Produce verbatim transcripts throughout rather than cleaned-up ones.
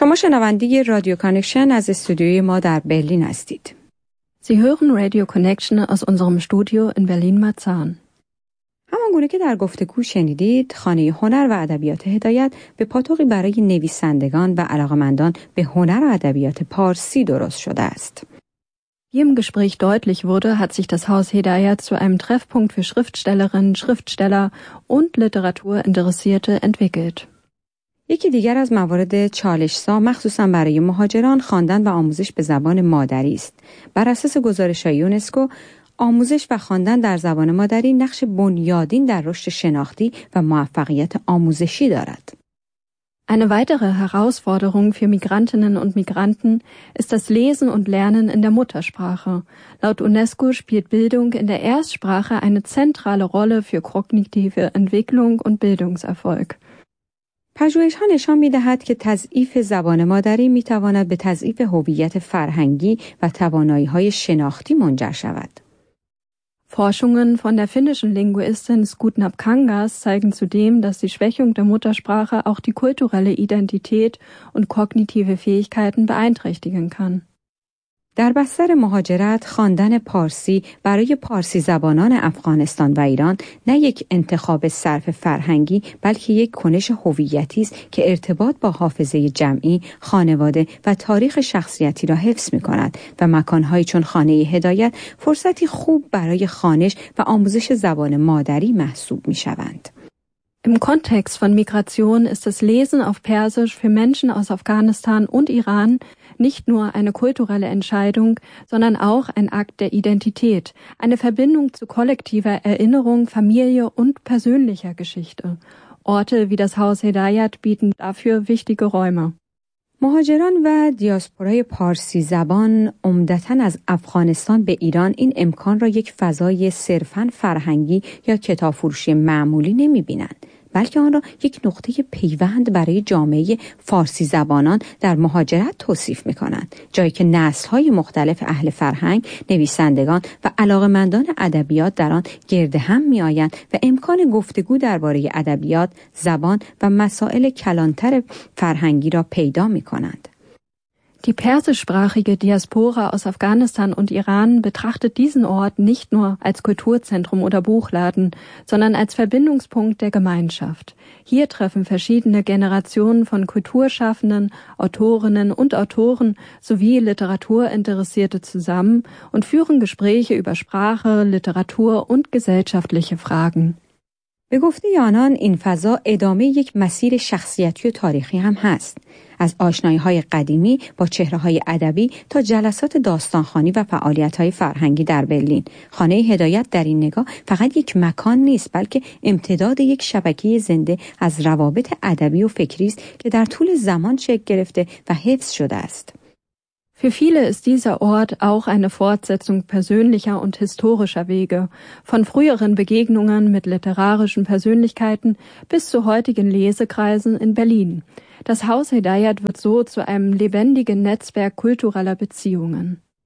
شما شنونده رادیو کانکشن از استودیوی ما در برلین هستید. Sie hören Radio Connection aus unserem Studio in Berlin-Marzahn. همانگونه که در گفتگو شنیدید، خانه هنر و ادبیات هدایت به پاتوقی برای نویسندگان و علاقمندان به هنر و ادبیات پارسی درست شده است. Wie im Gespräch deutlich wurde, hat sich das Haus Hedayat zu einem Treffpunkt für Schriftstellerinnen, Schriftsteller und Literaturinteressierte entwickelt. یکی دیگر از موارد چالش‌زا مخصوصاً برای مهاجران خواندن و آموزش به زبان مادری است. بر اساس گزارش‌های یونسکو، آموزش و خواندن در زبان مادری نقش بنیادین در رشد شناختی و موفقیت آموزشی دارد. Eine weitere Herausforderung für Migrantinnen und Migranten ist das Lesen und Lernen in der Muttersprache. Laut UNESCO spielt Bildung in der Erstsprache eine zentrale Rolle für kognitive Entwicklung und Bildungserfolg. پژوهش‌ها نشان می‌دهد که تضعیف زبان مادری می‌تواند به تضعیف هویت فرهنگی و توانایی‌های شناختی منجر شود. Forschungen von der finnischen Linguistin Skutnap Kangas zeigen zudem, dass die Schwächung der Muttersprache auch die kulturelle Identität und kognitive Fähigkeiten beeinträchtigen kann. در بستر مهاجرت، خواندن پارسی برای پارسی زبانان افغانستان و ایران نه یک انتخاب صرف فرهنگی بلکه یک کنش هویتی است که ارتباط با حافظه جمعی، خانواده و تاریخ شخصیتی را حفظ می‌کند و مکان‌هایی چون خانه هدایت فرصتی خوب برای خوانش و آموزش زبان مادری محسوب می‌شوند. Im Kontext von Migration ist das Lesen auf Persisch für Menschen aus Afghanistan und Iran nicht nur eine kulturelle Entscheidung, sondern auch ein Akt der Identität, eine Verbindung zu kollektiver Erinnerung, Familie und persönlicher Geschichte. Orte wie das Haus Hedayat bieten dafür wichtige Räume. مهاجران و دیاسپورای پارسی زبان عمدتاً از افغانستان به ایران این امکان را یک فضای صرفاً فرهنگی یا کتابفروشی معمولی نمی‌بینند، بلکه آن را یک نقطه پیوند برای جامعه فارسی زبانان در مهاجرت توصیف می‌کنند، جایی که نسل‌های مختلف اهل فرهنگ، نویسندگان و علاقه‌مندان ادبیات در آن گرد هم می‌آیند و امکان گفتگو درباره ادبیات، زبان و مسائل کلانتر فرهنگی را پیدا می‌کنند. Die persischsprachige Diaspora aus Afghanistan und Iran betrachtet diesen Ort nicht nur als Kulturzentrum oder Buchladen, sondern als Verbindungspunkt der Gemeinschaft. Hier treffen verschiedene Generationen von Kulturschaffenden, Autorinnen und Autoren sowie Literaturinteressierte zusammen und führen Gespräche über Sprache, Literatur und gesellschaftliche Fragen. به گفته آنان این فضا ادامه یک مسیر شخصیتی و تاریخی هم هست. از آشنایی‌های قدیمی با چهره‌های ادبی تا جلسات داستانخوانی و فعالیت‌های فرهنگی در برلین. خانه هدایت در این نگاه فقط یک مکان نیست، بلکه امتداد یک شبکه زنده از روابط ادبی و فکری است که در طول زمان شکل گرفته و حفظ شده است. Für viele ist dieser Ort auch eine Fortsetzung persönlicher und historischer Wege, von früheren Begegnungen mit literarischen Persönlichkeiten bis zu heutigen Lesekreisen in Berlin. Das Haus Hedayat wird so zu einem lebendigen Netzwerk kultureller Beziehungen.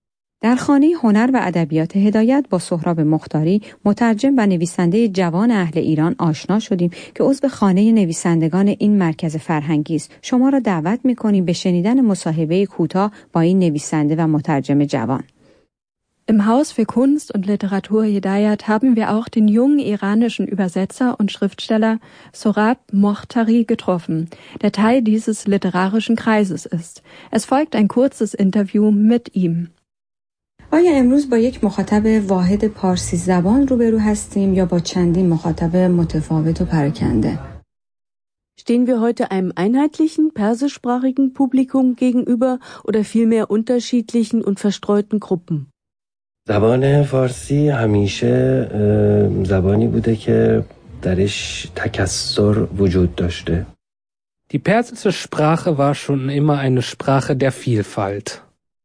در خانه هنر و ادبیات هدایت با سهراب مختاری، مترجم و نویسنده جوان اهل ایران آشنا شدیم که عضو خانه نویسندگان این مرکز فرهنگی است. شما را دعوت می‌کنیم به شنیدن مصاحبه کوتاه با این نویسنده و مترجم جوان. Im Haus für Kunst und Literatur Hedayat haben wir auch den jungen iranischen Übersetzer und Schriftsteller Sohrab Mohtari getroffen, der Teil dieses literarischen Kreises ist. Es folgt ein kurzes Interview mit ihm. آیا امروز با یک مخاطب واحد پارسی زبان روبرو هستیم یا با چندین مخاطب متفاوت و پراکنده؟ Stehen wir heute einem einheitlichen persischsprachigen Publikum gegenüber oder vielmehr unterschiedlichen und verstreuten Gruppen? زبان فارسی همیشه زبانی بوده که درش تکثر وجود داشته. Die persische Sprache war schon immer eine Sprache der Vielfalt.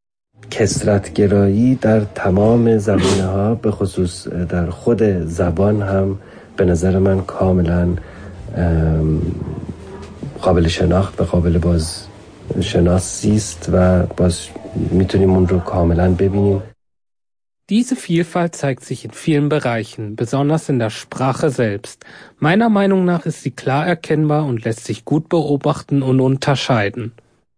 کثرت‌گرایی در تمام زمینه‌ها به خصوص در خود زبان هم به نظر من کاملا قابل شناخت و قابل باز شناسی است و باز میتونیم اون رو کاملا ببینیم. Diese Vielfalt zeigt sich in vielen Bereichen, besonders in der Sprache selbst. Meiner Meinung nach ist sie klar erkennbar und lässt sich gut beobachten und unterscheiden.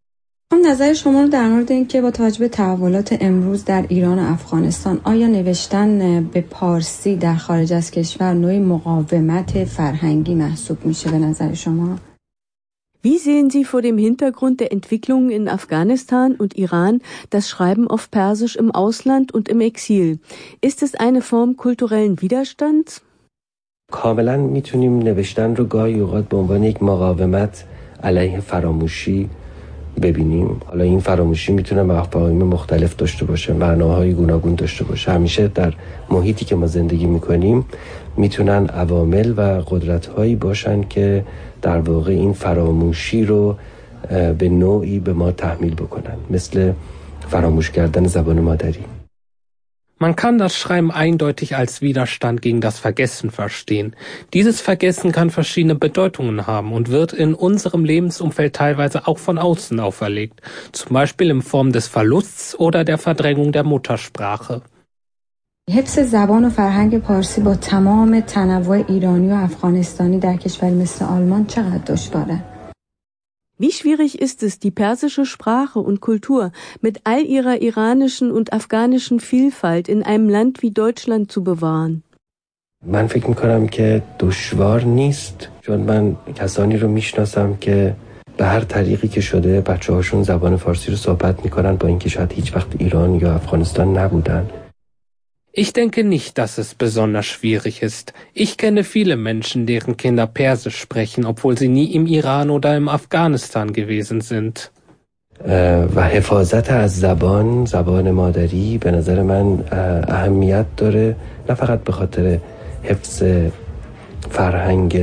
نظر شما رو در مورد این که با توجه به تحولات امروز در ایران و افغانستان آیا نوشتن به پارسی در خارج از کشور نوعی مقاومت فرهنگی محسوب میشه به نظر شما؟ Wie sehen Sie vor dem Hintergrund der Entwicklungen in Afghanistan und Iran das Schreiben auf Persisch im Ausland und im Exil? Ist es eine Form kulturellen Widerstands? کاملا میتونیم نوشتن رو گاهی اوقات به عنوان یک مقاومت علیه فراموشی ببینیم. حالا این فراموشی میتونه مفاهیم مختلف داشته باشه، معناهای گوناگون داشته باشه. همیشه در محیطی که ما زندگی میکنیم میتونن عوامل و قدرت‌هایی باشن که در واقع این فراموشی رو به نوعی به ما تحمیل بکنن، مثل فراموش کردن زبان مادری. Man kann das Schreiben eindeutig als Widerstand gegen das Vergessen verstehen. Dieses Vergessen kann verschiedene Bedeutungen haben und wird in unserem Lebensumfeld teilweise auch von außen auferlegt, zum Beispiel in Form des Verlusts oder der Verdrängung der Muttersprache. حفظ زبان و فرهنگ پارسی با تمام تنوع ایرانی و افغانستانی در کشوری مثل آلمان چقدر دشواره؟ Wie schwierig ist es, die persische Sprache und Kultur mit all ihrer iranischen und afghanischen Vielfalt in einem Land wie Deutschland zu bewahren? من فکر میکنم که دشوار نیست، چون من کسانی رو میشناسم که به هر طریقی که شده بچه هاشون زبان فارسی رو صحبت میکنن، با اینکه شاید هیچ وقت ایران یا افغانستان نبودن. Ich denke nicht, dass es besonders schwierig ist. Ich kenne viele Menschen, deren Kinder Persisch sprechen, obwohl sie nie im Iran oder im Afghanistan gewesen sind. و حفاظت از زبان، زبان مادری به نظر من اهمیت داره، نه فقط به خاطر حفظ فرهنگ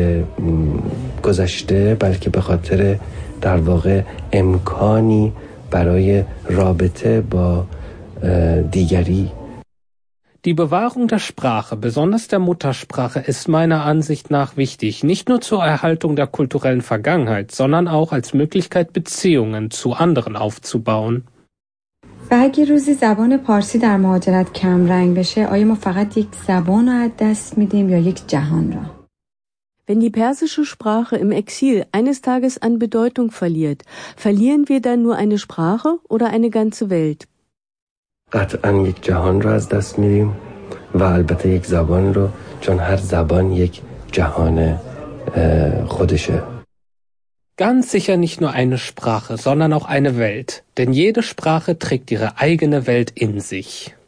گذشته، بلکه به خاطر در واقع امکانی برای رابطه با دیگری. Die Bewahrung der Sprache, besonders der Muttersprache, ist meiner Ansicht nach wichtig, nicht nur zur Erhaltung der kulturellen Vergangenheit, sondern auch als Möglichkeit, Beziehungen zu anderen aufzubauen. و اگه روزی زبان پارسی در مهاجرت کم رنگ بشه، آیا ما فقط یک زبان رو از دست میدیم یا یک جهان را؟ Wenn die persische Sprache im Exil eines Tages an Bedeutung verliert, verlieren wir dann nur eine Sprache oder eine ganze Welt? قطعا یک جهان رو از دست میدیم و البته یک زبان رو، چون هر زبان یک جهان خودشه. Ganz sicher nicht nur eine Sprache, sondern auch eine Welt. Denn jede Sprache trägt ihre eigene Welt in sich.